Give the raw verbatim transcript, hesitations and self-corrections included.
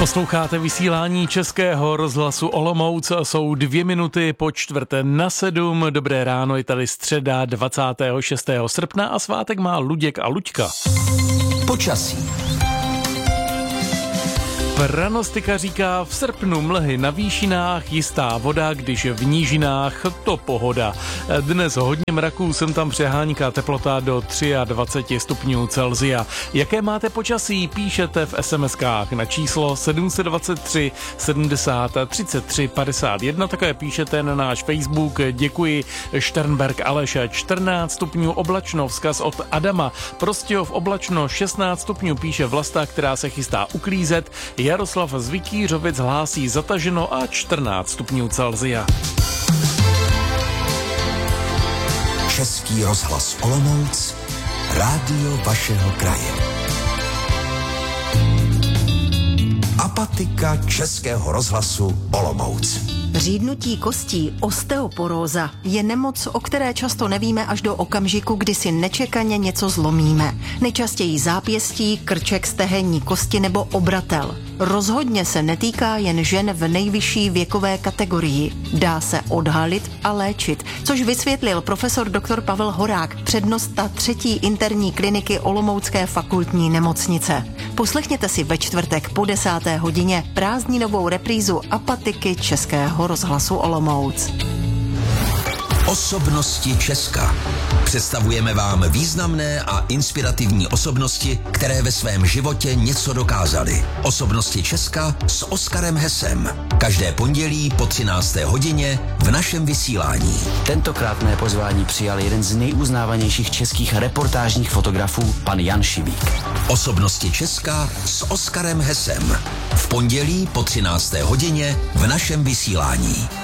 Posloucháte vysílání Českého rozhlasu Olomouc, jsou dvě minuty po čtvrté na sedm. Dobré ráno, je tady středa dvacátého šestého srpna a svátek má Luděk a Luďka. Počasí. Pranostika říká v srpnu mlhy na výšinách, jistá voda, když v nížinách to pohoda. Dnes hodně mraků, sem tam přehánka, teplota do dvacet tři stupňů Celsia. Jaké máte počasí, píšete v es em eskách na číslo sedm set dvacet tři sedmdesát třicet tři padesát jedna, také píšete na náš Facebook. Děkuji. Šternberg Aleš, čtrnáct stupňů oblačno, vzkaz od Adama. Prostějov oblačno, šestnáct stupňů, píše Vlasta, která se chystá uklízet. Jaroslav z Vikířovic hlásí zataženo a čtrnáct stupňů Celsia. Český rozhlas Olomouc, rádio vašeho kraje. Apatika Českého rozhlasu Olomouc. Řídnutí kostí, osteoporóza, je nemoc, o které často nevíme až do okamžiku, kdy si nečekaně něco zlomíme. Nejčastěji zápěstí, krček, stehenní kosti nebo obratel. Rozhodně se netýká jen žen v nejvyšší věkové kategorii. Dá se odhalit a léčit, což vysvětlil profesor doktor Pavel Horák, přednosta třetí interní kliniky Olomoucké fakultní nemocnice. Poslechněte si ve čtvrtek po desáté hodině prázdninovou reprízu Apatiky Českého rozhlasu Olomouc. Osobnosti Česka. Představujeme vám významné a inspirativní osobnosti, které ve svém životě něco dokázaly. Osobnosti Česka s Oskarem Hesem. Každé pondělí po třinácté hodině v našem vysílání. Tentokrát mé pozvání přijal jeden z nejuznávanějších českých reportážních fotografů, pan Jan Šibík. Osobnosti Česka s Oskarem Hesem. V pondělí po třinácté hodině v našem vysílání.